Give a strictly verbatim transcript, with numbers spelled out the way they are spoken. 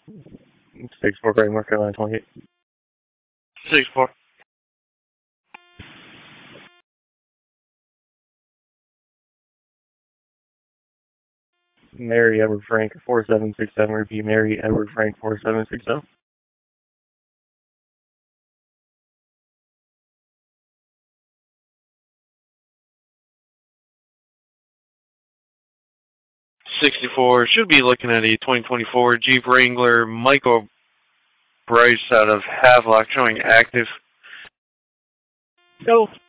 six four, Craig, North Carolina, twenty-eight. six four. Mary Edward Frank, four seven six seven. Repeat, Mary Edward Frank, four seven six seven. sixty-four. Should be looking at a twenty twenty-four Jeep Wrangler Michael Bryce out of Havelock showing active. Go.